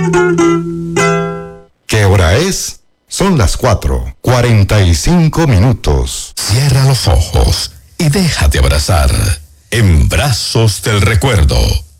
¿Qué hora es? Son las 4:45. Cierra los ojos y déjate abrazar en brazos del recuerdo.